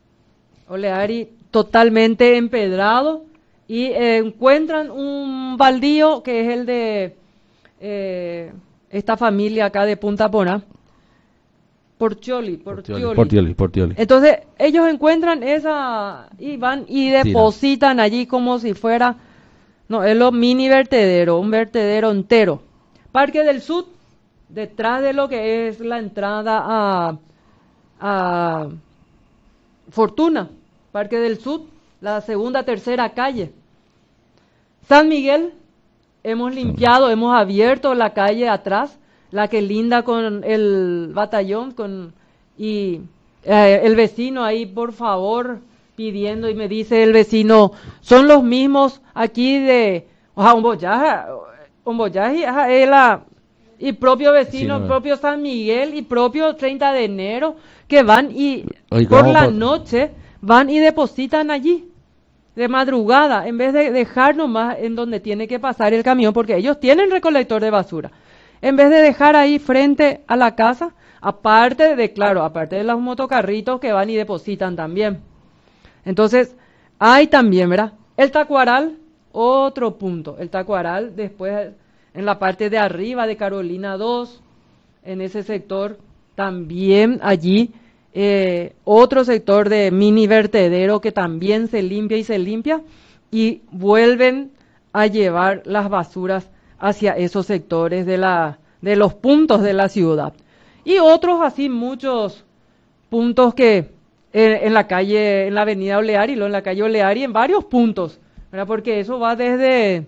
totalmente empedrado y encuentran un baldío que es el de esta familia acá de Punta Pona. Portioli. Entonces ellos encuentran esa y van y depositan allí como si fuera, no, es lo mini vertedero, un vertedero entero. Parque del Sud, detrás de lo que es la entrada a Fortuna, Parque del Sud, la segunda, tercera calle. San Miguel, hemos limpiado, hemos abierto la calle atrás, la que linda con el batallón, y el vecino ahí, por favor, pidiendo, y me dice el vecino, son los mismos aquí de Omboyaji, y propio vecino,
Sí, no.
propio San Miguel y propio 30 de enero, que van y
Oye,
por
¿cómo
la
pa-
noche van y depositan allí, de madrugada, en vez de dejar nomás en donde tiene que pasar el camión, porque ellos tienen recolector de basura. En vez de dejar ahí frente a la casa, aparte de los motocarritos que van y depositan también. Entonces, hay también, ¿verdad? El Tacuaral, otro punto. El Tacuaral, después, en la parte de arriba de Carolina 2, en ese sector, también allí, otro sector de mini vertedero que también se limpia y vuelven a llevar las basuras hacia esos sectores de los puntos de la ciudad. Y otros así, muchos puntos que en la calle, en la avenida Oleari, en la calle Oleari, en varios puntos, ¿verdad? Porque eso va desde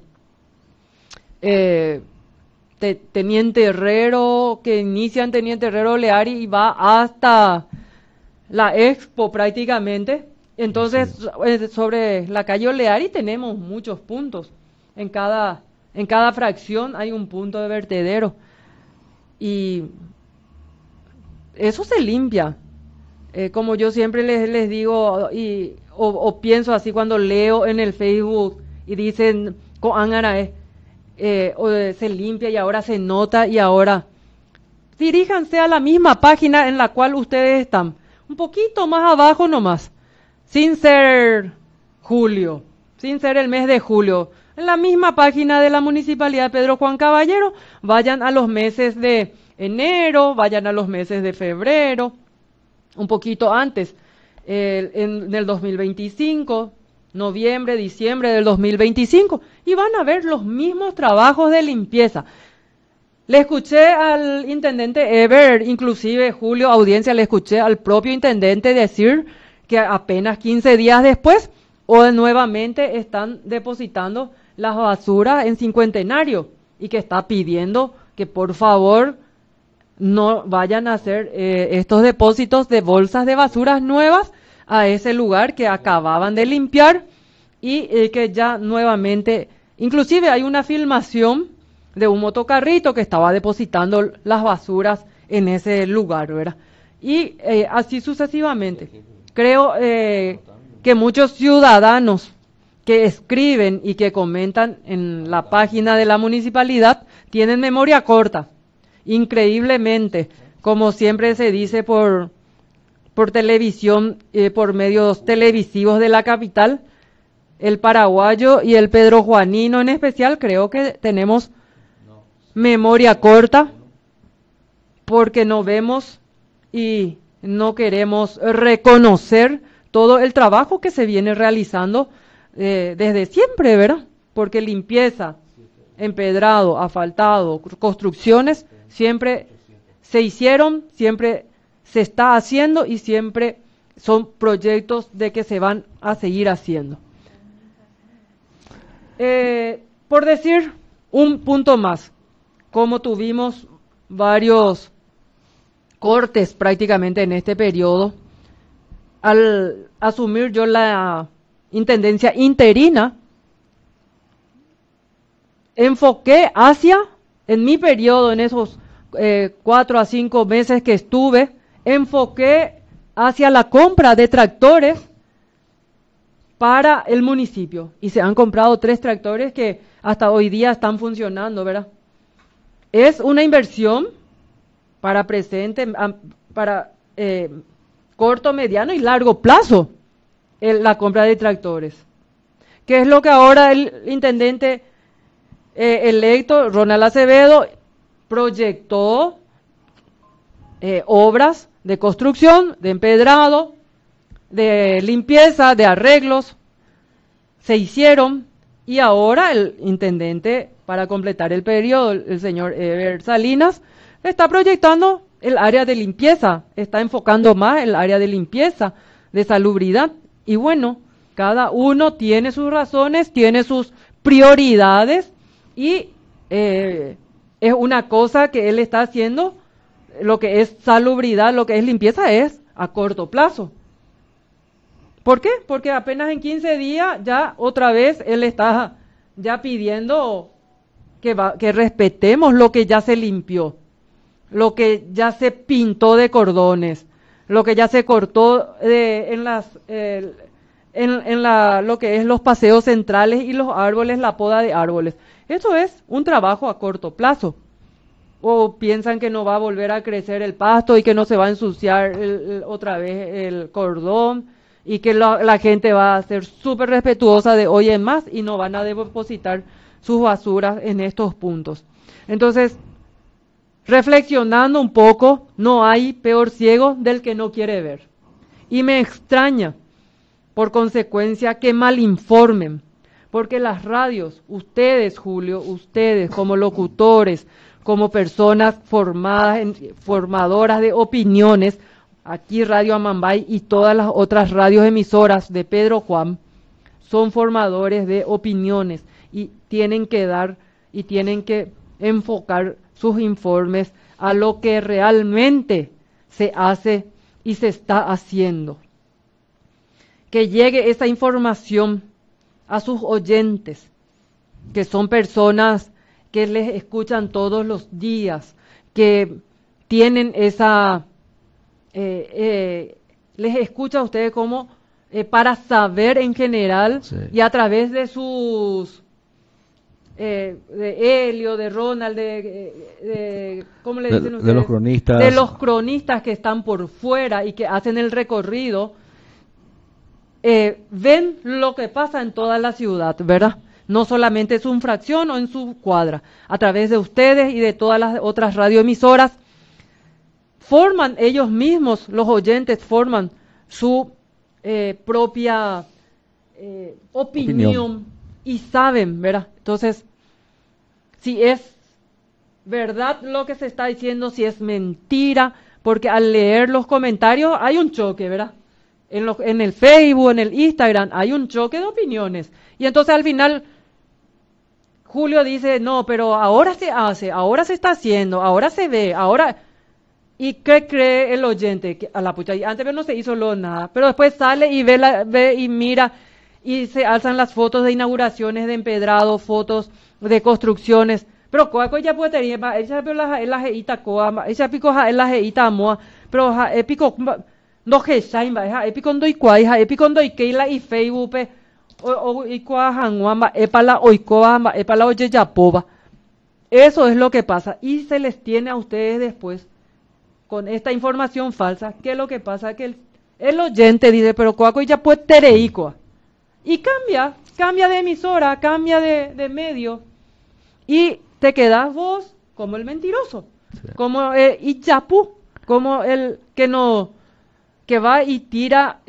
Teniente Herrero, que inicia en Teniente Herrero Oleari y va hasta la Expo prácticamente. Entonces, sobre la calle Oleari tenemos muchos puntos. En cada fracción hay un punto de vertedero. Y eso se limpia. Como yo siempre les digo, o pienso así cuando leo en el Facebook y dicen, se limpia y ahora se nota y ahora. Diríjanse a la misma página en la cual ustedes están. Un poquito más abajo nomás. Sin ser julio, sin ser el mes de julio. En la misma página de la Municipalidad de Pedro Juan Caballero, vayan a los meses de enero, vayan a los meses de febrero, un poquito antes, en el 2025, noviembre, diciembre del 2025, y van a ver los mismos trabajos de limpieza. Le escuché al intendente Eber, inclusive Julio, audiencia, le escuché al propio intendente decir que apenas 15 días después, o nuevamente están depositando las basuras en Cincuentenario, y que está pidiendo que por favor no vayan a hacer estos depósitos de bolsas de basuras nuevas a ese lugar que acababan de limpiar y que ya nuevamente, inclusive hay una filmación de un motocarrito que estaba depositando las basuras en ese lugar, ¿verdad? Y así sucesivamente. Creo que muchos ciudadanos que escriben y que comentan en la página de la municipalidad tienen memoria corta. Increíblemente, como siempre se dice por televisión, por medios televisivos de la capital, el paraguayo y el pedrojuanino en especial, creo que tenemos memoria corta porque no vemos y no queremos reconocer todo el trabajo que se viene realizando desde siempre, ¿verdad? Porque limpieza, empedrado, asfaltado, construcciones, siempre se hicieron, siempre se está haciendo y siempre son proyectos de que se van a seguir haciendo. Por decir un punto más, como tuvimos varios cortes prácticamente en este periodo, al asumir yo la intendencia interina, enfoqué en mi periodo, en esos 4 a 5 meses que estuve, enfoqué hacia la compra de tractores para el municipio. Y se han comprado 3 tractores que hasta hoy día están funcionando, ¿verdad? Es una inversión para presente, para corto, mediano y largo plazo, la compra de tractores. ¿Qué es lo que ahora el intendente electo, Ronald Acevedo, proyectó? Obras de construcción, de empedrado, de limpieza, de arreglos, se hicieron, y ahora el intendente, para completar el periodo, el señor Eber Salinas, está proyectando el área de limpieza, está enfocando más el área de limpieza, de salubridad, y bueno, cada uno tiene sus razones, tiene sus prioridades, y es una cosa que él está haciendo, lo que es salubridad, lo que es limpieza es a corto plazo. ¿Por qué? Porque apenas en 15 días ya otra vez él está ya pidiendo que respetemos lo que ya se limpió, lo que ya se pintó de cordones, lo que ya se cortó lo que es los paseos centrales y los árboles, la poda de árboles. Eso es un trabajo a corto plazo. O piensan que no va a volver a crecer el pasto y que no se va a ensuciar otra vez el cordón y que la gente va a ser súper respetuosa de hoy en más y no van a depositar sus basuras en estos puntos. Entonces, reflexionando un poco, no hay peor ciego del que no quiere ver. Y me extraña, por consecuencia, que malinformen, porque las radios, ustedes, Julio, ustedes como locutores, como personas formadoras de opiniones, aquí Radio Amambay y todas las otras radios emisoras de Pedro Juan, son formadores de opiniones y tienen que enfocar sus informes a lo que realmente se hace y se está haciendo. Que llegue esa información a sus oyentes, que son personas que les escuchan todos los días, que tienen esa, les escucha a ustedes como para saber en general, sí. Y a través de sus, de Helio, de Ronald, ¿cómo le dicen ustedes?
De los cronistas.
De los cronistas que están por fuera y que hacen el recorrido, ven lo que pasa en toda la ciudad, ¿verdad? No solamente en su fracción o en su cuadra. A través de ustedes y de todas las otras radioemisoras, forman ellos mismos, los oyentes, forman su propia opinión y saben, ¿verdad? Entonces, si es verdad lo que se está diciendo, si es mentira, porque al leer los comentarios hay un choque, ¿verdad? En el Facebook, en el Instagram, hay un choque de opiniones. Y entonces al final, Julio dice, no, pero ahora se hace, ahora se está haciendo, ahora se ve, ahora... ¿Y qué cree el oyente? Que a la pucha, antes no se hizo nada, pero después sale y ve y mira, y se alzan las fotos de inauguraciones de empedrado, fotos de construcciones. Pero coaco ya puede tener, ella la geita coa, ella pico la geita moa, pero pico... No que shaimba, epicondo y cuaja, epicondo y keila y Facebook, o y cuajanguamba, epala oikoamba, epala oyeyapoba. Eso es lo que pasa. Y se les tiene a ustedes después, con esta información falsa, que lo que pasa es que el oyente dice, pero cuaco ya puede tereicoa. Y cambia de emisora, cambia de medio. Y te quedas vos como el mentiroso, sí. Como Ichapu, como el que va y tira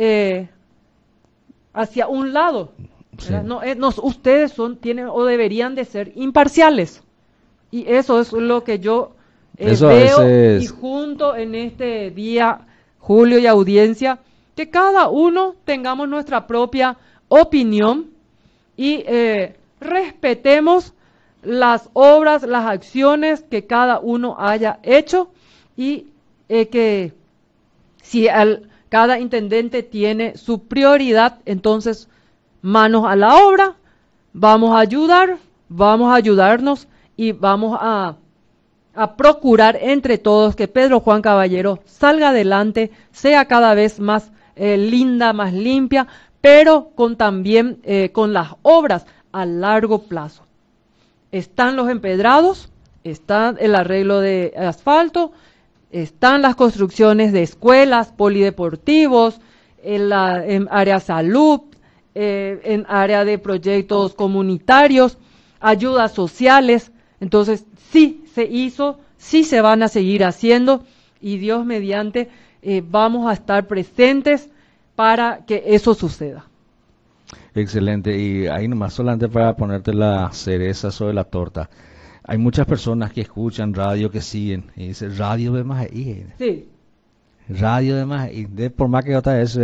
hacia un lado. Sí. Ustedes tienen o deberían de ser imparciales. Y eso es lo que yo veo y junto en este día, Julio y audiencia, que cada uno tengamos nuestra propia opinión y respetemos las obras, las acciones que cada uno haya hecho y que si cada intendente tiene su prioridad, entonces manos a la obra, vamos a ayudarnos y vamos a procurar entre todos que Pedro Juan Caballero salga adelante, sea cada vez más linda, más limpia, pero también con las obras a largo plazo. Están los empedrados, está el arreglo de asfalto, están las construcciones de escuelas, polideportivos, en área salud, en área de proyectos comunitarios, ayudas sociales. Entonces, sí se hizo, sí se van a seguir haciendo y Dios mediante vamos a estar presentes para que eso suceda.
Excelente. Y ahí nomás solamente para ponerte la cereza sobre la torta. Hay muchas personas que escuchan radio, que siguen, y dicen, radio de más ahí.
Sí.
Radio de más ahí. Por más que otra vez,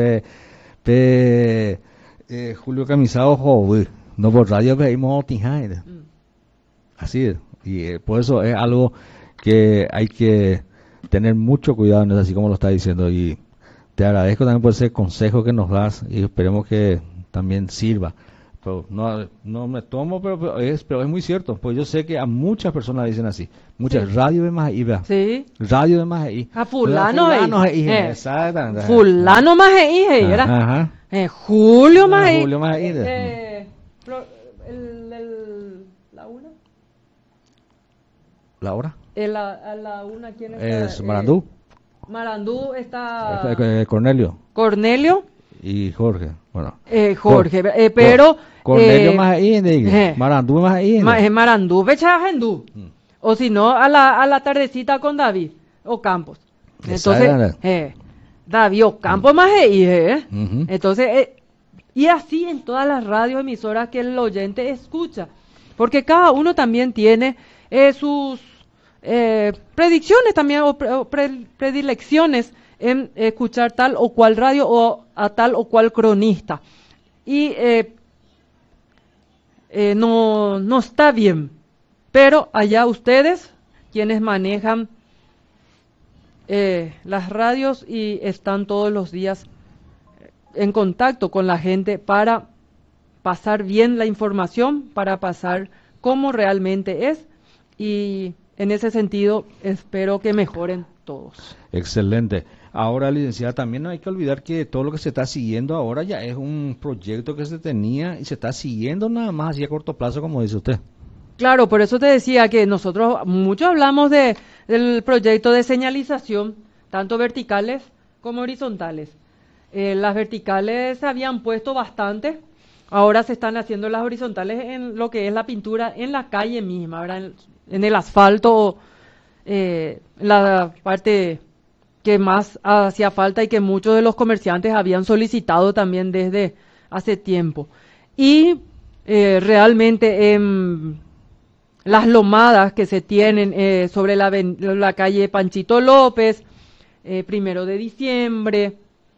Julio Camisado, joder, no por radio veimos tijaire. Así es. Y por eso es algo que hay que tener mucho cuidado, ¿no? Así como lo está diciendo. Y Te agradezco también por ese consejo que nos das y esperemos que también sirva. Pero no me tomo, pero es muy cierto, pues yo sé que a muchas personas dicen así, muchas,
Sí.
radio de más ahí, vea,
Sí.
radio de más ahí.
A fulano ahí.
Exactamente.
Fulano más ahí, era.
Ajá.
Julio más ahí.
Julio más ahí.
La una.
¿La hora?
A la una, ¿quién está?
Es Marandú,
Marandú está
Cornelio
Cornelio,
y Jorge. Bueno,
Jorge, pero
Cornelio más ahí,
eh,
Marandú más ahí.
Marandú, Bechagendú. O si no, a la tardecita con David o Campos. Entonces, David o Campos más ahí,
Ujú.
Entonces, y así en todas las radioemisoras que el oyente escucha. Porque cada uno también tiene sus predicciones también o predilecciones en escuchar tal o cual radio o a tal o cual cronista. Y no está bien. Pero allá ustedes, quienes manejan las radios y están todos los días en contacto con la gente para pasar bien la información, para pasar cómo realmente es, y en ese sentido espero que mejoren todos.
Excelente. Ahora, licenciada, también no hay que olvidar que todo lo que se está siguiendo ahora ya es un proyecto que se tenía y se está siguiendo nada más así a corto plazo, como dice usted.
Claro, por eso te decía que nosotros mucho hablamos del proyecto de señalización, tanto verticales como horizontales. Las verticales se habían puesto bastante, ahora se están haciendo las horizontales en lo que es la pintura en la calle misma, ¿verdad? En el asfalto, la parte que más hacía falta y que muchos de los comerciantes habían solicitado también desde hace tiempo. Y realmente las lomadas que se tienen sobre la calle Panchito López, 1 de diciembre,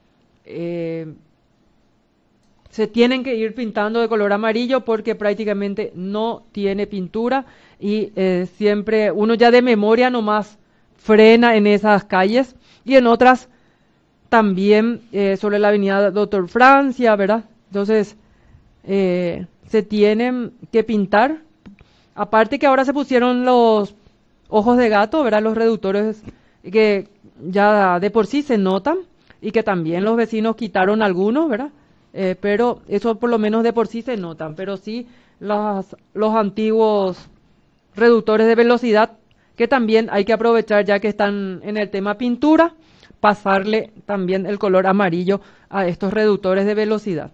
se tienen que ir pintando de color amarillo porque prácticamente no tiene pintura y siempre uno ya de memoria nomás frena en esas calles y en otras también sobre la avenida Doctor Francia, ¿verdad? Entonces se tienen que pintar. Aparte que ahora se pusieron los ojos de gato, ¿verdad? Los reductores que ya de por sí se notan y que también los vecinos quitaron algunos, ¿verdad? Pero eso por lo menos de por sí se notan. Pero sí los antiguos reductores de velocidad que también hay que aprovechar ya que están en el tema pintura, pasarle también el color amarillo a estos reductores de velocidad.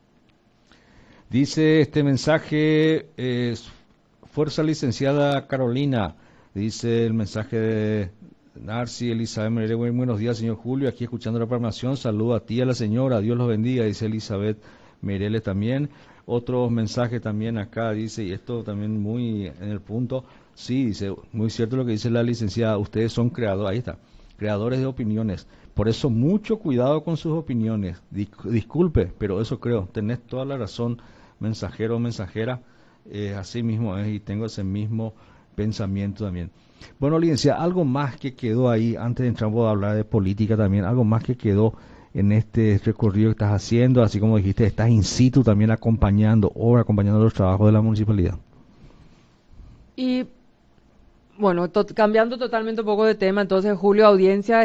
Dice este mensaje, Fuerza Licenciada Carolina, dice el mensaje de Narci Elizabeth Merele. Buenos días, señor Julio, aquí escuchando la programación, saludo a ti y a la señora, Dios los bendiga, dice Elizabeth Merele también. Otro mensaje también acá dice, y esto también muy en el punto, sí, dice, muy cierto lo que dice la licenciada, ustedes son creadores, ahí está, creadores de opiniones, por eso mucho cuidado con sus opiniones, disculpe, pero eso creo, tenés toda la razón, mensajero o mensajera, así mismo es, y tengo ese mismo pensamiento también. Bueno, licenciada, algo más que quedó ahí, antes de entrar a hablar de política también, algo más que quedó en este recorrido que estás haciendo, así como dijiste, estás in situ también acompañando los trabajos de la municipalidad.
Y bueno, cambiando totalmente un poco de tema, entonces Julio, audiencia,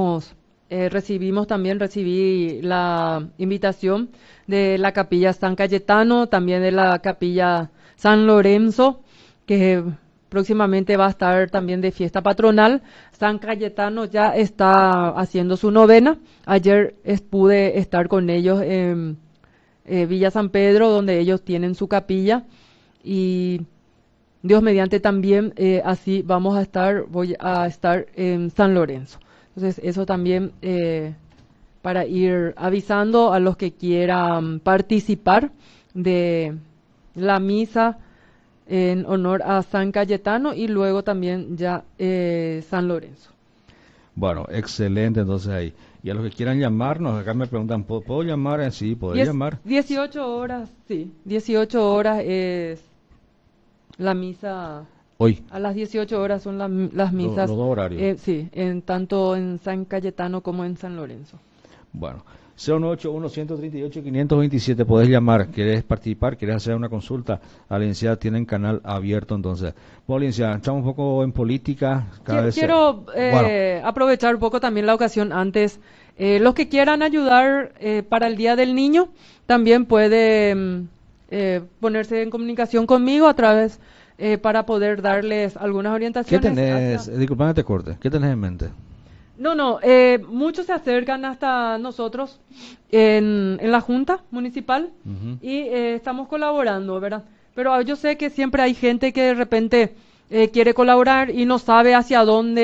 recibí la invitación de la Capilla San Cayetano, también de la Capilla San Lorenzo, que próximamente va a estar también de fiesta patronal. San Cayetano ya está haciendo su novena. Ayer pude estar con ellos en Villa San Pedro, donde ellos tienen su capilla. Y Dios mediante también, así voy a estar en San Lorenzo. Entonces eso también para ir avisando a los que quieran participar de la misa en honor a San Cayetano y luego también ya San Lorenzo.
Bueno, excelente, entonces ahí. Y a los que quieran llamarnos, acá me preguntan, ¿puedo llamar? Sí, podría llamar.
18 horas, sí, 18 horas es la misa.
Hoy.
A las 18 horas son las misas.
Los dos horarios.
Sí, tanto en San Cayetano como en San Lorenzo.
Bueno, 098-138-527, podés llamar, querés participar, querés hacer una consulta, a la licenciada tienen canal abierto entonces. Bueno, licenciada, entramos un poco en política.
Quiero aprovechar un poco también la ocasión antes. Los que quieran ayudar para el Día del Niño, también pueden ponerse en comunicación conmigo a través para poder darles algunas orientaciones.
¿Qué tenés, disculpame te corte, qué tenés en mente?
No, muchos se acercan hasta nosotros en la Junta Municipal y estamos colaborando, ¿verdad? Pero yo sé que siempre hay gente que de repente quiere colaborar y no sabe hacia dónde